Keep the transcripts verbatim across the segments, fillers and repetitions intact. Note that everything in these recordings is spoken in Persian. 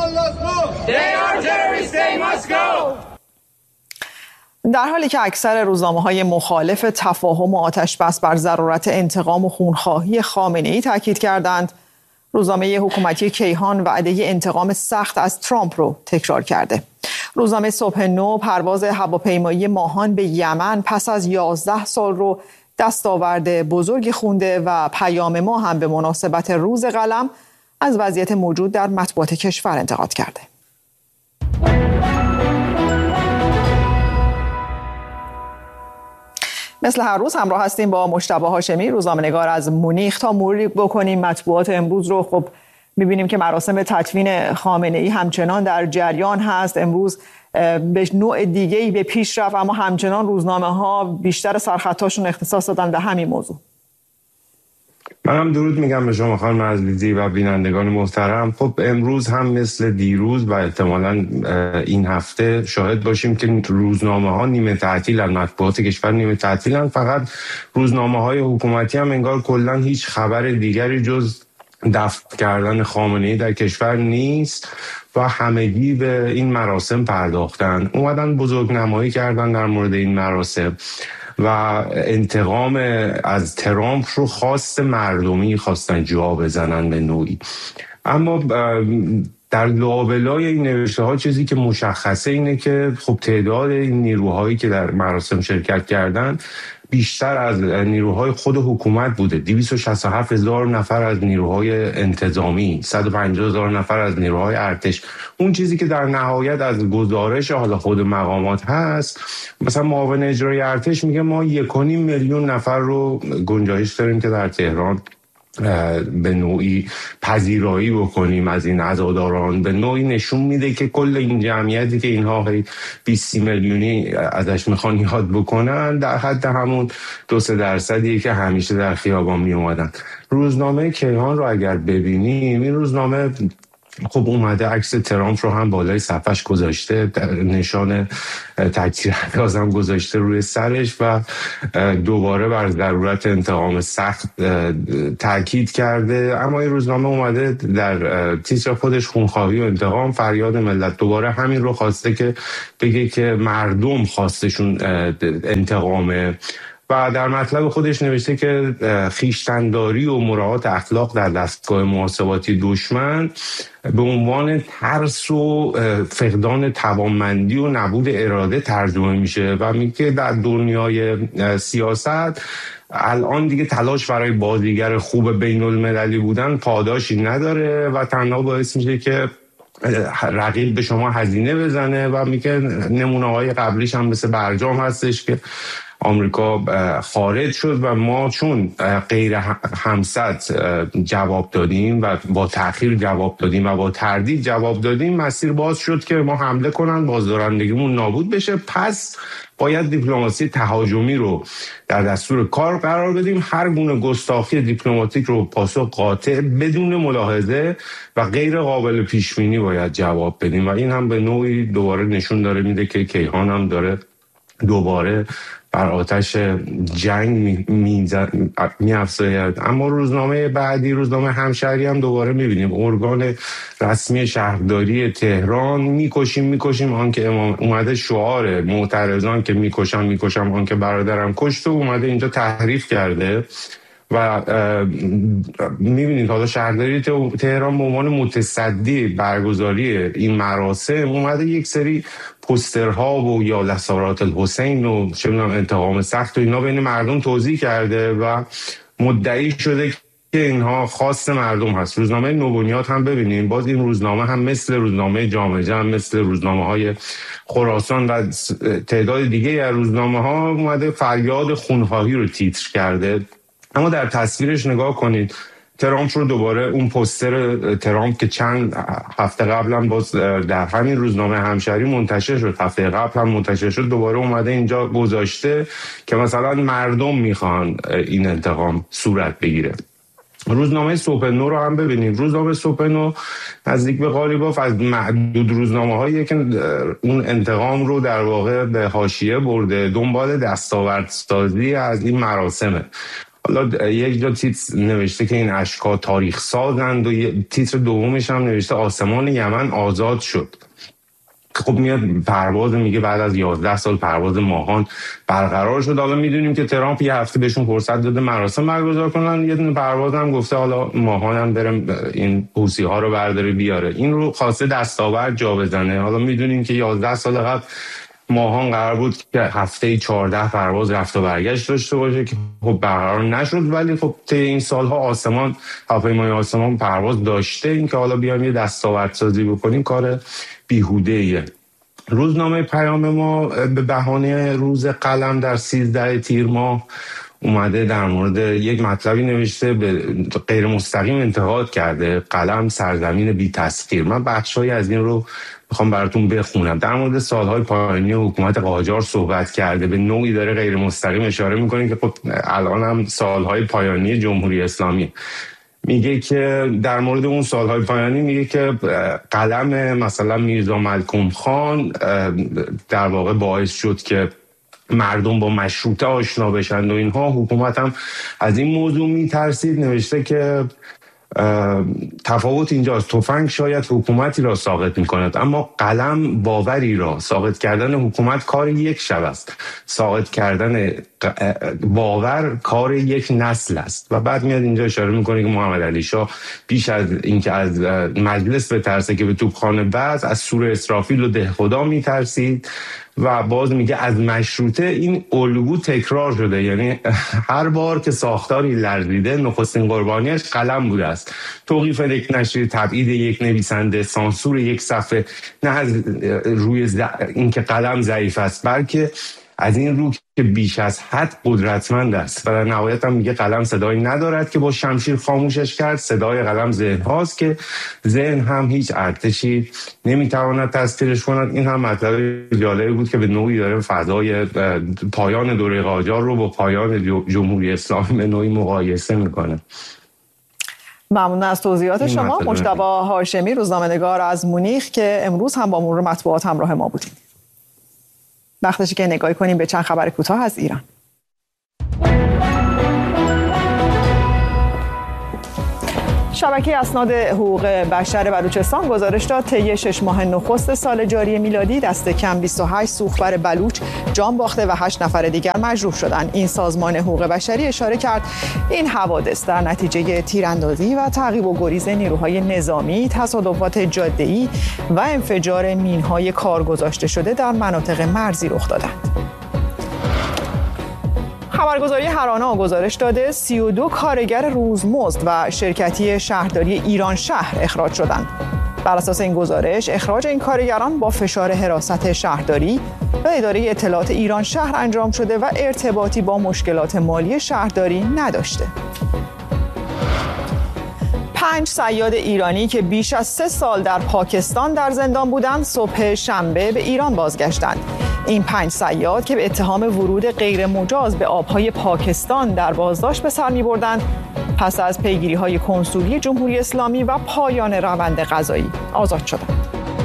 در حالی که اکثر روزنامه‌های مخالف تفاهم و آتش‌بس بر ضرورت انتقام و خونخواهی خامنه‌ای تاکید کردند، روزنامه حکومتی کیهان وعده انتقام سخت از ترامپ رو تکرار کرده. روزنامه صبح نو پرواز هواپیمایی ماهان به یمن پس از یازده سال رو دستاورد بزرگی خونده و پیام ما هم به مناسبت روز قلم از وضعیت موجود در مطبوعات کشور انتقاد کرده. مثل هر روز همراه هستیم با مجتبی هاشمی، روزنامه‌نگار از مونیخ، تا مروری بکنیم مطبوعات امروز رو. خب می‌بینیم که مراسم تدفین خامنه‌ای همچنان در جریان هست. امروز به نوع دیگه‌ای به پیش رفت، اما همچنان روزنامه‌ها بیشتر سرخطاشون اختصاص دادن به همین موضوع. منم درود میگم به شما خانم عزیزی و بینندگان محترم. خب امروز هم مثل دیروز و احتمالاً این هفته شاهد باشیم که روزنامه ها نیمه تعطیلن، مطبوعات کشور نیمه تعطیلن. فقط روزنامه های حکومتی هم انگار کلاً هیچ خبر دیگری جز دفن کردن خامنه‌ای در کشور نیست و همگی به این مراسم پرداختن، اومدن بزرگنمایی کردن در مورد این مراسم و انتقام از ترامپ رو خواست مردمی خواستن جا بزنن به نوعی. اما در لابلای این نوشته ها چیزی که مشخصه اینه که خب تعداد این نیروهایی که در مراسم شرکت کردن بیشتر از نیروهای خود حکومت بوده. دویست و شصت و هفت هزار نفر از نیروهای انتظامی، صد و پنجاه هزار نفر از نیروهای ارتش. اون چیزی که در نهایت از گزارش حالا خود مقامات هست، مثلا معاون اجرایی ارتش میگه ما یک و نیم میلیون نفر رو گنجایش داریم که در تهران به نوعی پذیرایی بکنیم از این عزاداران. به نوعی نشون میده که کل این جمعیتی که اینها بیست میلیونی ازش میخوان یاد بکنن در حد همون دو سه درصدیه که همیشه در خیابان میومدن. روزنامه کیهان رو اگر ببینیم، این روزنامه خب اومده عکس ترامپ رو هم بالای صفحش گذاشته، نشان تکثیرانداز هم گذاشته روی سرش و دوباره بر ضرورت انتقام سخت تاکید کرده. اما این روزنامه اومده در تیتر خودش خونخواهی و انتقام، فریاد ملت، دوباره همین رو خواسته که بگه که مردم خواستشون انتقامه و در مطلب خودش نوشته که خویشتن‌داری و مراعات اخلاق در دستگاه محاسباتی دشمن به عنوان ترس و فقدان توانمندی و نبود اراده ترجمه میشه و میگه در دنیای سیاست الان دیگه تلاش برای بازیگر خوب بین المللی بودن پاداشی نداره و تنها باعث میشه که رقیب به شما هزینه بزنه و میگه نمونه‌های قبلیش هم مثل برجام هستش که آمریکا خارج شد و ما چون غیر همسد جواب دادیم و با تأخیر جواب دادیم و با تردید جواب دادیم، مسیر باز شد که ما حمله کنن، بازدارندگیمون نابود بشه. پس باید دیپلماسی تهاجمی رو در دستور کار قرار بدیم، هر گونه گستاخی دیپلماتیک رو پاسخ قاطع بدون ملاحظه و غیر قابل پیش بینی باید جواب بدیم و این هم به نوعی دوباره نشون داره میده که کیهان هم داره دوباره بر آتش جنگ می افزاید. اما روزنامه بعدی، روزنامه همشهری، هم دوباره میبینیم ارگان رسمی شهرداری تهران، میکشیم میکشیم آنکه امام اومده شعار معترضان که میکشم میکشم آنکه برادرم کشت و اومده اینجا تحریف کرده و میبینید حالا شهرداری تهران به عنوان متصدی برگزاری این مراسم اومده یک سری پوسترها و یا لسارات الحسین و چه میدونم انتقام سخت و اینا بین مردم توزیع کرده و مدعی شده که اینها خواست مردم هست. روزنامه نوبنیاد هم ببینیم، باز این روزنامه هم مثل روزنامه جامعه هم مثل روزنامه های خراسان و تعداد دیگه از روزنامه ها اومده فریاد خونخواهی رو تیتر کرده. اما در تصویرش نگاه کنید، ترامپ رو دوباره اون پوستر ترامپ که چند هفته قبل هم باز در همین روزنامه همشهری منتشر شد، هفته قبل هم منتشر شد، دوباره اومده اینجا گذاشته که مثلا مردم میخوان این انتقام صورت بگیره. روزنامه صبح نو رو هم ببینیم. روزنامه صبح نو نزدیک به قالیباف از معدود روزنامه هایی که اون انتقام رو در واقع به حاشیه برده، دنبال دستاوردسازی از این مراسمه. حالا یک جا تیتر نوشته که این اشک‌ها تاریخ سازند و تیتر دومش هم نوشته آسمان یمن آزاد شد. خب میاد پرواز میگه بعد از یازده سال پرواز ماهان برقرار شد. حالا میدونیم که ترامپ یه هفته بهشون فرصت داده مراسم برگزار کنن، یه دونه پرواز هم گفته حالا ماهان هم برم این حوثی ها رو برداره بیاره. این رو خواسته دستاورد جا بزنه. حالا میدونیم که یازده سال قبل ماهان قرار بود که هفته چهارده پرواز رفت و برگشت داشته باشه که خب برقرار نشد، ولی خب طی این سالها آسمان هواپیمای آسمان پرواز داشته. این که حالا بیایم یه دستاوردسازی بکنیم کار بیهوده‌ایه. روزنامه پیام ما به بهانه روز قلم در سیزده تیر ماه اومده در مورد یک مطلبی نوشته، به غیر مستقیم انتقاد کرده قلم سرزمین بی تسخیر. من بخشایی از این رو میخوام براتون بخونم. در مورد سالهای پایانی حکومت قاجار صحبت کرده، به نوعی داره غیر مستقیم اشاره میکنه که خب الان هم سالهای پایانی جمهوری اسلامی. میگه که در مورد اون سالهای پایانی میگه که قلم مثلا میرزا ملکم خان در واقع باعث شد که مردم با مشروطه آشنا بشن و اینها. حکومت هم از این موضوع میترسید. نوشته که تفاوت اینجاست، تفنگ شاید حکومتی را ساقط میکند اما قلم باوری را. ساقط کردن حکومت کار یک شب است، ساقط کردن باور کار یک نسل است. و بعد میاد اینجا اشاره میکنه که محمد علی شاه پیش از اینکه از مجلس بترسه که به توپخانه بعد از سور اسرافیل و دهخدا میترسید. و باز میگه از مشروطه این الگو تکرار شده، یعنی هر بار که ساختاری لرزیده نخستین قربانیش قلم بوده است. توقیف یک نشریه، تبعید یک نویسنده، سانسور یک صفحه، نه از روی ز... اینکه قلم ضعیف است بلکه از این رو که بیش از حد قدرتمند است. و در نهایت هم میگه قلم صدایی ندارد که با شمشیر خاموشش کرد، صدای قلم ذهن هاست که ذهن هم هیچ ارتشی نمیتواند تسخیرش کند. این هم مطلب جالبی بود که به نوعی داره فضای پایان دوره قاجار رو با پایان جمهوری اسلامی به نوعی مقایسه میکنه. ممنون از توضیحات شما. مجتبی هاشمی، روزنامه‌نگار از مونیخ که امروز هم با مرور مطبوعات همراه ما بودید. وقتشه که نگاهی کنیم به چند خبر کوتاه از ایران. شبکه اسناد حقوق بشر بلوچستان گزارش داد طی شش ماه نخست سال جاری میلادی دست کم بیست و هشت سوخبر بلوچ جان باخته و هشت نفر دیگر مجروح شدند. این سازمان حقوق بشری اشاره کرد این حوادث در نتیجه تیراندازی و تعقیب و گریز نیروهای نظامی، تصادفات جاده‌ای و انفجار مین‌های کار گذاشته شده در مناطق مرزی رخ دادند. خبرگزاری هرانا گزارش داده سی و دو کارگر روزمزد و شرکتی شهرداری ایران شهر اخراج شدند. بر اساس این گزارش اخراج این کارگران با فشار حراست شهرداری و اداره اطلاعات ایران شهر انجام شده و ارتباطی با مشکلات مالی شهرداری نداشته. پنج صیاد ایرانی که بیش از سه سال در پاکستان در زندان بودند صبح شنبه به ایران بازگشتند. این پنج صیاد که به اتهام ورود غیر مجاز به آبهای پاکستان در بازداشت به سر می‌بردند، پس از پیگیری‌های کنسولی جمهوری اسلامی و پایان روند قضایی آزاد شدند.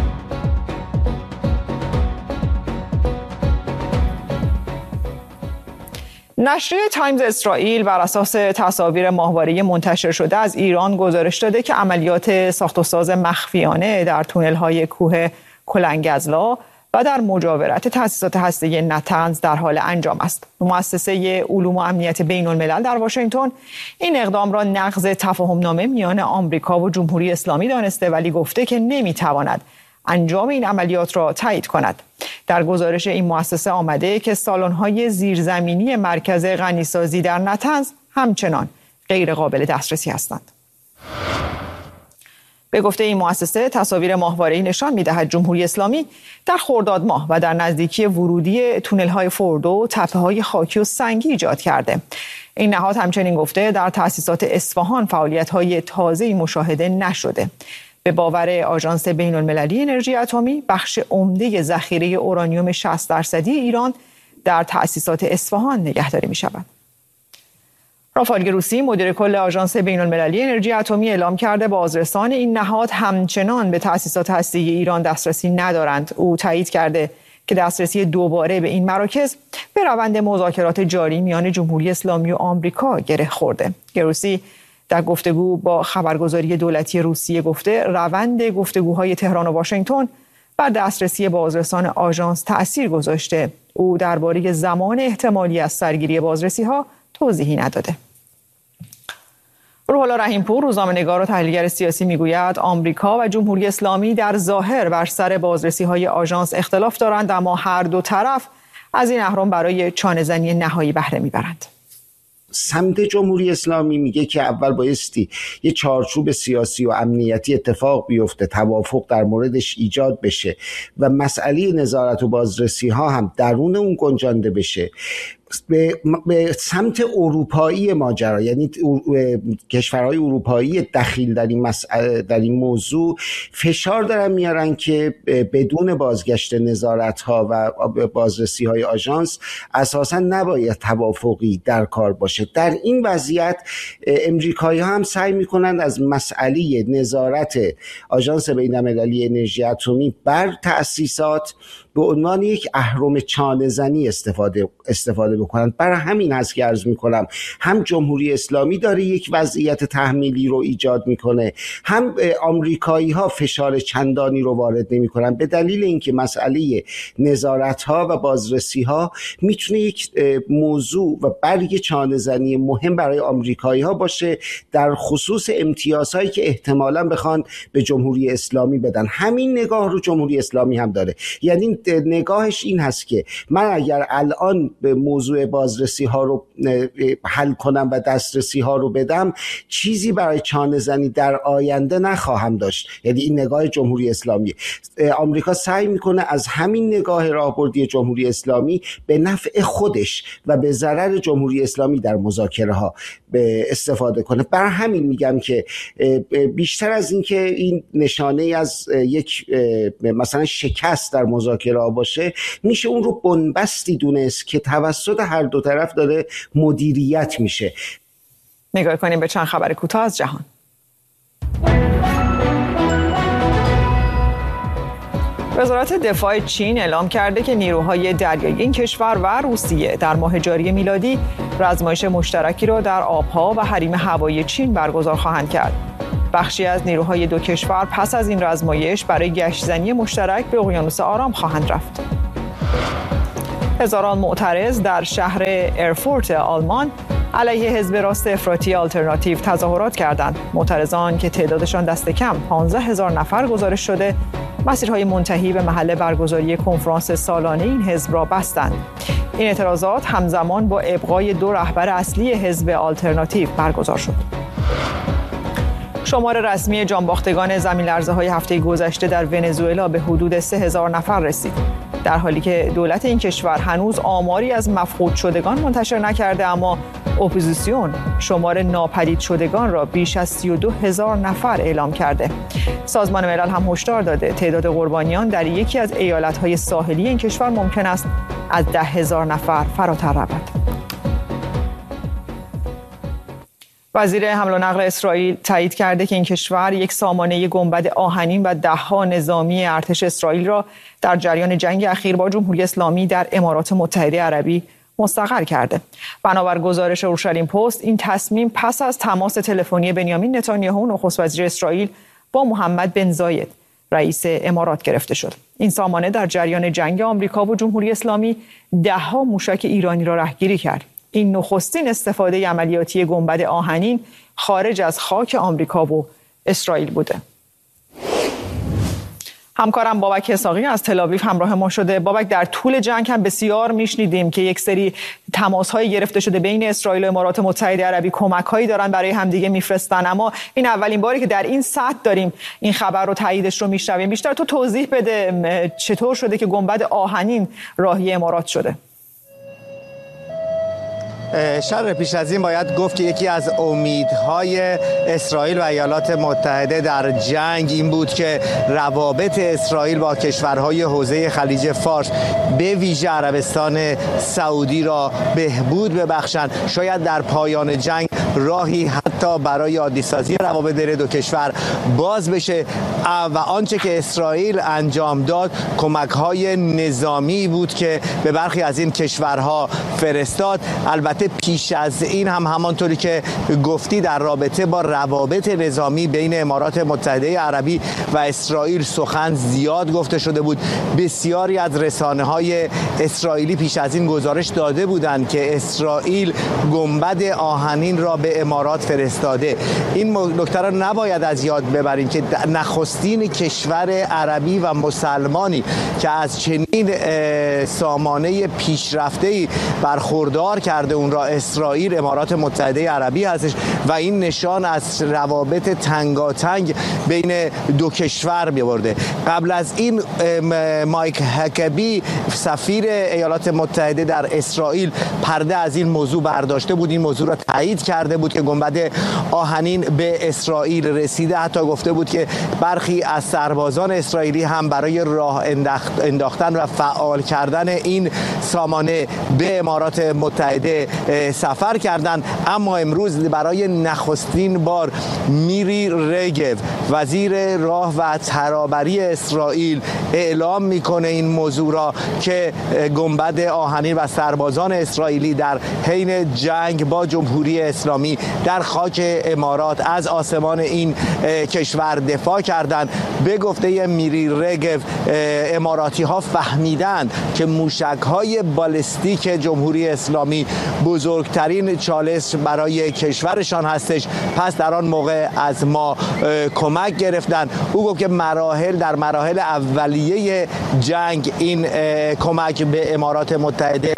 نشریه تایمز اسرائیل بر اساس تصاویر ماهواره‌ای منتشر شده از ایران گزارش داده که عملیات ساخت و ساز مخفیانه در تونل‌های کوه کلنگزلا و در مجاورت تأسیسات هسته‌ای نتنز در حال انجام است. مؤسسه علوم و امنیت بین الملل در واشنگتن این اقدام را نقض تفاهم‌نامه میان آمریکا و جمهوری اسلامی دانسته، ولی گفته که نمی‌تواند انجام این عملیات را تایید کند. در گزارش این مؤسسه آمده که سالن‌های زیرزمینی مرکز غنیسازی در نتنز همچنان غیر قابل دسترسی هستند. به گفته این مؤسسه تصاویر ماهواره‌ای نشان می‌دهد جمهوری اسلامی در خرداد ماه و در نزدیکی ورودی تونل‌های فوردو تپه‌های خاکی و سنگی ایجاد کرده. این نهاد همچنین گفته در تأسیسات اصفهان فعالیت‌های تازه‌ای مشاهده نشده. به باور آژانس بین‌المللی انرژی اتمی بخش عمده ذخیره اورانیوم شصت درصدی ایران در تأسیسات اصفهان نگهداری می‌شود. رافائل گروسی مدیر کل آژانس بین‌المللی انرژی اتمی اعلام کرده بازرسان این نهاد همچنان به تأسیسات هسته‌ای ایران دسترسی ندارند. او تایید کرده که دسترسی دوباره به این مراکز به روند مذاکرات جاری میان جمهوری اسلامی و آمریکا گره خورده. گروسی در گفتگو با خبرگزاری دولتی روسیه گفته روند گفتگوهای تهران و واشنگتن بر دسترسی بازرسان آژانس تأثیر گذاشته. او درباره زمان احتمالی از سرگیری بازرسی‌ها توضیحی نداده. روح الله رحیم‌پور، روزنامه‌نگار و تحلیلگر سیاسی، میگوید آمریکا و جمهوری اسلامی در ظاهر بر سر بازرسی‌های آژانس اختلاف دارند، اما هر دو طرف از این اهرم برای چانه‌زنی نهایی بهره میبرند. سمت جمهوری اسلامی میگه که اول بایستی یه چارچوب سیاسی و امنیتی اتفاق بیفته، توافق در موردش ایجاد بشه و مسئله نظارت و بازرسی ها هم درون اون گنجانده بشه. به, به سمت اروپایی ماجرا، یعنی کشورهای اروپایی دخیل در این مسئله، در این موضوع فشار دارن میارن که بدون بازگشت نظارت ها و بازرسی های آژانس اساسا نباید توافقی در کار باشه. در این وضعیت امریکایی ها هم سعی میکنن از مسئله نظارت آژانس بین‌المللی انرژی اتمی بر تأسیسات به عنوان یک اهرم چانه‌زنی استفاده استفاده بکنن. برای همین هست که عرض میکنم هم جمهوری اسلامی داره یک وضعیت تحمیلی رو ایجاد میکنه، هم آمریکایی ها فشار چندانی رو وارد نمیکنن، به دلیل اینکه مسئله نظارت ها و بازرسی ها میتونه یک موضوع و برگ چانه‌زنی مهم برای آمریکایی ها باشه در خصوص امتیازهایی که احتمالاً بخوان به جمهوری اسلامی بدن. همین نگاه رو جمهوری اسلامی هم داره، یعنی نگاهش این هست که من اگر الان به موضوع بازرسی ها رو حل کنم و دسترسی ها رو بدم، چیزی برای چانه‌زنی در آینده نخواهم داشت. یعنی این نگاه جمهوری اسلامی. آمریکا سعی میکنه از همین نگاه راهبردی جمهوری اسلامی به نفع خودش و به ضرر جمهوری اسلامی در مذاکره ها استفاده کنه. بر همین میگم که بیشتر از این که این نشانه از یک مثلا شکست در مذاکره ها باشه، میشه اون رو بنبستی دونست که توسط هر دو طرف داره مدیریت میشه. نگاه کنیم به چند خبر کوتاه از جهان. وزارت دفاع چین اعلام کرده که نیروهای دریایی این کشور و روسیه در ماه جاری میلادی رزمایش مشترکی را در آبها و حریم هوایی چین برگزار خواهند کرد. بخشی از نیروهای دو کشور پس از این رزمایش برای گشتزنی مشترک به اقیانوس آرام خواهند رفت. هزاران معترض در شهر ارفورت آلمان علیه حزب راست افراطی آلترناتیو تظاهرات کردند. معترضان که تعدادشان دست کم پانزده هزار نفر گزارش شده، مسیرهای منتهی به محل برگزاری کنفرانس سالانه این حزب را بستند. این اعتراضات همزمان با ابقای دو رهبر اصلی حزب آلترناتیو برگزار شد. شمار رسمی جانباختگان زمین‌لرزه‌های هفته گذشته در ونزوئلا به حدود سه هزار نفر رسید، در حالی که دولت این کشور هنوز آماری از مفقود شدگان منتشر نکرده، اما اپوزیسیون شمار ناپدید شدگان را بیش از سی و دو هزار نفر اعلام کرده. سازمان ملل هم هشدار داده تعداد قربانیان در یکی از ایالت‌های ساحلی این کشور ممکن است از ده هزار نفر فراتر رود. وزیر حمل و نقل اسرائیل تایید کرده که این کشور یک سامانه گنبد آهنین و ده‌ها نظامی ارتش اسرائیل را در جریان جنگ اخیر با جمهوری اسلامی در امارات متحده عربی مستقر کرده. بنابر گزارش اورشلیم پست، این تصمیم پس از تماس تلفنی بنیامین نتانیاهو نخست وزیر اسرائیل با محمد بن زاید رئیس امارات گرفته شد. این سامانه در جریان جنگ آمریکا و جمهوری اسلامی ده‌ها موشک ایرانی را رهگیری کرد. این نخستین استفاده عملیاتی گنبد آهنین خارج از خاک آمریکا و اسرائیل بوده. همکارم بابک اسحاقی از تل‌آویو همراه ما شده. بابک، در طول جنگ هم بسیار میشنیدیم که یک سری تماس‌های گرفته شده بین اسرائیل و امارات متحده عربی، کمک‌هایی دارن برای همدیگه میفرستن، اما این اولین باری که در این سطح داریم این خبر رو تاییدش رو میشنویم. بیشتر تو توضیح بده چطور شده که گنبد آهنین راهی امارات شده؟ شرح پیش از این باید گفت که یکی از امیدهای اسرائیل و ایالات متحده در جنگ این بود که روابط اسرائیل با کشورهای حوزه خلیج فارس به ویژه عربستان سعودی را بهبود ببخشند. شاید در پایان جنگ راهی حتی برای عادی‌سازی روابط دو کشور باز بشه، و آنچه که اسرائیل انجام داد کمک‌های نظامی بود که به برخی از این کشورها فرستاد. البته پیش از این هم همانطوری که گفتی در رابطه با روابط نظامی بین امارات متحده عربی و اسرائیل سخن زیاد گفته شده بود. بسیاری از رسانه‌های اسرائیلی پیش از این گزارش داده بودند که اسرائیل گنبد آهنین را به امارات فرستاده. این نکته را نباید از یاد ببریم که نخستین کشور عربی و مسلمانی که از چنین سامانه پیشرفته‌ای برخوردار کرده اون را اسرائیل امارات متحده عربی هستش و این نشان از روابط تنگاتنگ بین دو کشور می‌برده. قبل از این مایک هکبی سفیر ایالات متحده در اسرائیل پرده از این موضوع برداشته بود، این موضوع را تایید کرده بود که گنبد آهنین به اسرائیل رسیده. حتی گفته بود که برخی از سربازان اسرائیلی هم برای راه انداختن و فعال کردن این سامانه به امارات متحده سفر کردند. اما امروز برای نخستین بار میری رگو وزیر راه و ترابری اسرائیل اعلام میکنه این موضوع را که گنبد آهنین و سربازان اسرائیلی در حین جنگ با جمهوری اسلامی در خاک امارات از آسمان این کشور دفاع کردند. به گفته میری رگو اماراتی ها فهمیدند که موشک های بالستیک جمهوری اسلامی بزرگترین چالش برای کشورشان هستش، پس در آن موقع از ما کمک گرفتند. او گفت که مراحل در مراحل اولیه جنگ این کمک به امارات متحده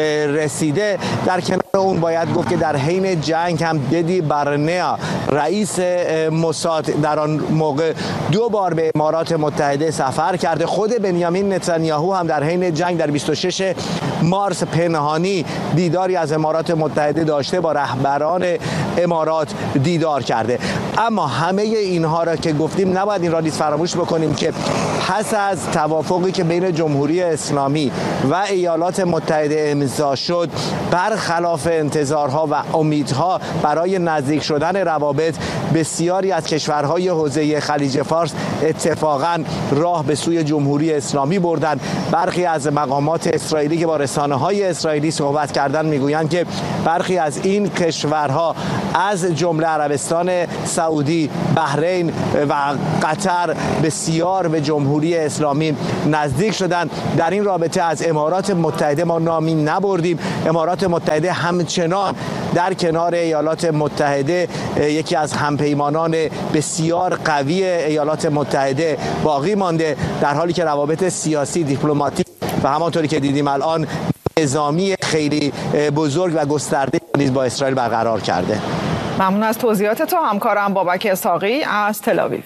رسیده. در کنار اون باید گفت که در حین جنگ هم ددی بارنیا رئیس موساد در آن موقع دو بار به امارات متحده سفر کرده. خود بنیامین نتانیاهو هم در حین جنگ در بیست و شش مارس پنهانی دیداری از امارات متحده داشته، با رهبران امارات دیدار کرده. اما همه اینها را که گفتیم نباید این را نیز فراموش بکنیم که پس از توافقی که بین جمهوری اسلامی و ایالات متحده امضا شد، برخلاف انتظارها و امیدها برای نزدیک شدن روابط، بسیاری از کشورهای حوزه خلیج فارس اتفاقا راه به سوی جمهوری اسلامی بردند. برخی از مقامات اسرائیلی که با رسانه‌های اسرائیلی صحبت کردند میگویند که برخی از این کشورها از جمله عربستان سعودی، بحرین و قطر بسیار به جمهوری اسلامی نزدیک شدند. در این رابطه از امارات متحده ما نامی نبردیم. امارات متحده همچنان در کنار ایالات متحده یکی از همپیمانان بسیار قوی ایالات متحده باقی مانده، در حالی که روابط سیاسی، دیپلماتیک و همانطوری که دیدیم الان نظامی خیلی بزرگ و گسترده نیز با اسرائیل برقرار کرده. ممنون از توضیحات تو همکارم بابک اسحاقی از تل‌آویو.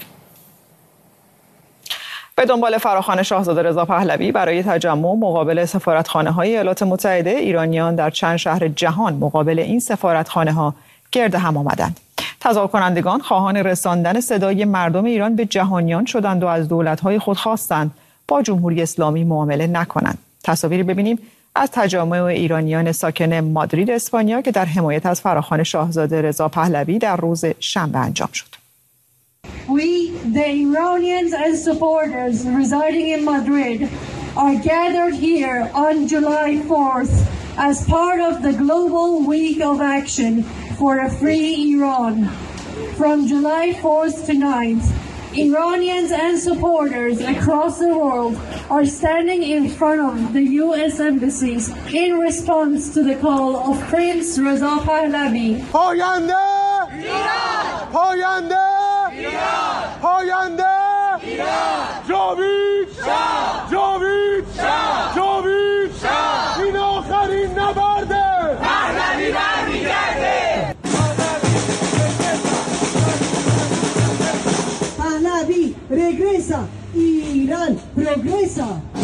به دنبال فراخوان شاهزاده رضا پهلوی برای تجمع مقابل سفارتخانه‌های ایالات متحده، ایرانیان در چند شهر جهان مقابل این سفارتخانه‌ها گرد هم آمدند. تظاهر کنندگان خواهان رساندن صدای مردم ایران به جهانیان شدند و از دولت‌های خود خواستند با جمهوری اسلامی معامله نکنند. تصاویری ببینیم از تجمع ایرانیان ساکن مادرید اسپانیا که در حمایت از فراخوان شاهزاده رضا پهلوی در روز شنبه انجام شد. We, the Iranians and supporters residing in Madrid, are gathered here on July fourth as part of the Global Week of Action for a Free Iran. From July fourth to ninth, Iranians and supporters across the world are standing in front of the U S embassies in response to the call of Prince Reza Pahlavi. پاینده ایران! پاینده ایران! پاینده ایران! جاوید شاه! جاوید شاه! جاوید شاه! این آخرین نبرده! پهلوی برمیگرده! Pahlavi regresa, Irán progresa.